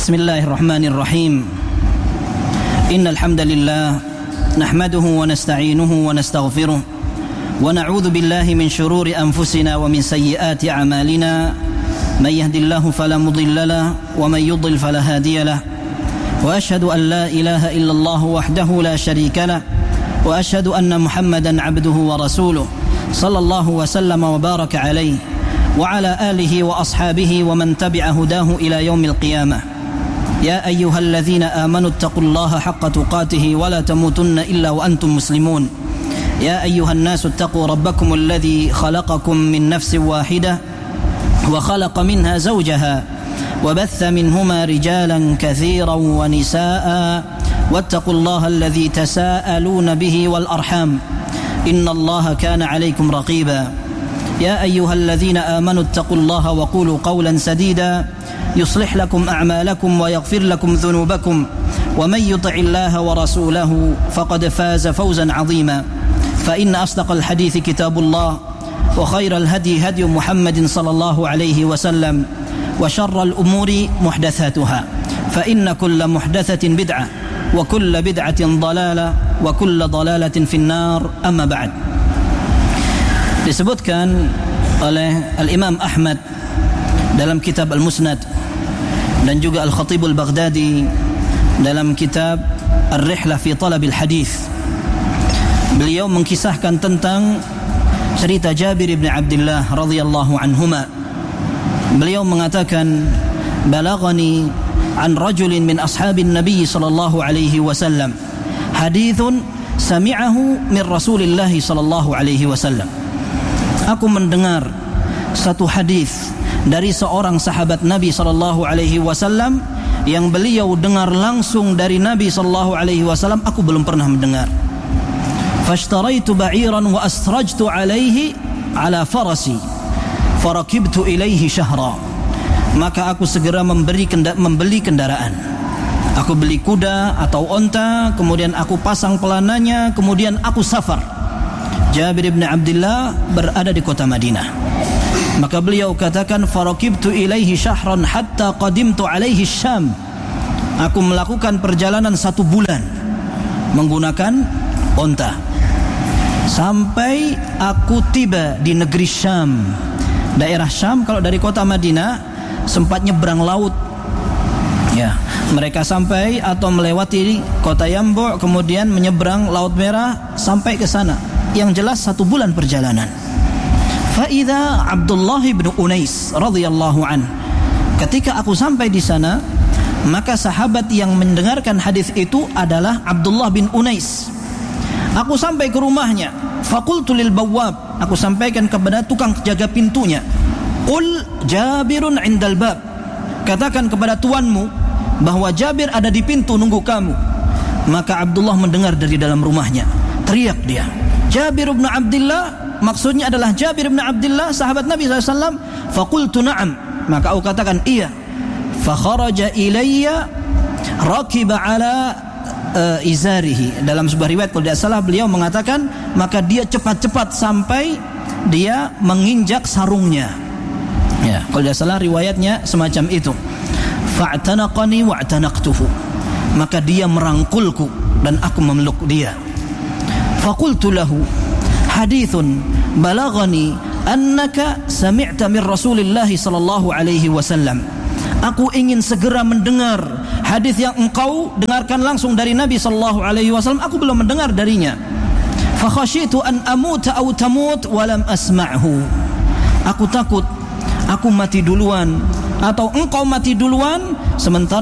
Bismillahirrahmanirrahim. Innal hamdalillah nahmaduhu wa nasta'inuhu wa nastaghfiruh wa na'udzu billahi min shururi anfusina wa min sayyiati a'malina. May yahdihillahu fala mudilla lahu wa may yudlil fala hadiya lahu. Wa ashhadu an la ilaha illallah wahdahu la sharika lahu wa ashhadu anna Muhammadan 'abduhu wa rasuluh sallallahu wa sallama wa baraka alaihi wa ala alihi wa ashabihi wa man tabi'a hudahu ila yaumil qiyamah. يا أيها الذين آمنوا اتقوا الله حق تقاته ولا تموتن إلا وأنتم مسلمون. يا أيها الناس اتقوا ربكم الذي خلقكم من نفس واحدة وخلق منها زوجها وبث منهما رجالا كثيرا ونساء واتقوا الله الذي تساءلون به والأرحام إن الله كان عليكم رقيبا. يا أيها الذين آمنوا اتقوا الله وقولوا قولا سديدا يصلح لكم أعمالكم ويغفر لكم ذنوبكم ومن يطع الله ورسوله فقد فاز فوزا عظيما. فإن أصدق الحديث كتاب الله وخير الهدي هدي محمد صلى الله عليه وسلم وشر الأمور محدثاتها فإن كل محدثة بدعة وكل بدعة ضلالة وكل ضلالة في النار. أما بعد. Disebutkan oleh Al-Imam Ahmad dalam kitab Al-Musnad dan juga Al-Khatib Al-Baghdadi dalam kitab Ar-Rihlah fi Talab Al-Hadith. Beliau mengkisahkan tentang cerita Jabir bin Abdullah radhiyallahu anhuma. Beliau mengatakan, "Balaghani an rajulin min ashabin Nabi sallallahu alaihi wasallam hadithun sami'ahu min Rasulillah sallallahu alaihi wasallam." Aku mendengar satu hadis dari seorang sahabat Nabi sallallahu alaihi wasallam yang beliau dengar langsung dari Nabi sallallahu alaihi wasallam, aku belum pernah mendengar. Fashtaraitu ba'iran wa asrajtu alaihi ala farasi farakibtu ilaihi syahra. Maka aku segera membeli kendaraan. Aku beli kuda atau onta, kemudian aku pasang pelananya, kemudian aku safar. Jabir bin Abdullah berada di kota Madinah. Maka beliau katakan, farakibtu ilaihi syahran hatta qadimtu alaihi Syam. Aku melakukan perjalanan 1 bulan menggunakan onta sampai aku tiba di negeri Syam. Daerah Syam kalau dari kota Madinah sempat nyebrang laut. Ya, mereka sampai atau melewati kota Yambu, kemudian menyeberang Laut Merah sampai ke sana. Yang jelas 1 bulan perjalanan. Fa'idha Abdullah bin Unais radhiyallahu an. Ketika aku sampai di sana, maka sahabat yang mendengarkan hadis itu adalah Abdullah bin Unais. Aku sampai ke rumahnya. Faqultu lil bawwab. Aku sampaikan kepada tukang jaga pintunya. Qul Jabirun 'indal bab. Katakan kepada tuanmu bahwa Jabir ada di pintu nunggu kamu. Maka Abdullah mendengar dari dalam rumahnya. Teriak dia, Jabir bin Abdullah, maksudnya adalah Jabir bin Abdullah sahabat Nabi SAW. Faqultu na'am, maka aku katakan iya. Fakharaja ilayya rakiba ala izarihi. Dalam sebuah riwayat kalau tidak salah beliau mengatakan, maka dia cepat-cepat sampai dia menginjak sarungnya. Ya, kalau tidak salah riwayatnya semacam itu. Fa'tanaqani wa'tanaqtuhu. Maka dia merangkulku dan aku memeluk dia. Faqultu lahu hadithun balaghani annaka sami'ta min Rasulillah sallallahu alaihi wasallam. Aku ingin segera mendengar hadis yang engkau dengarkan langsung dari Nabi sallallahu alaihi wasallam. Aku belum mendengar darinya. Fa khasyitu an amuta aw tamut wa lam asma'hu. Aku takut aku mati duluan atau engkau mati duluan sementara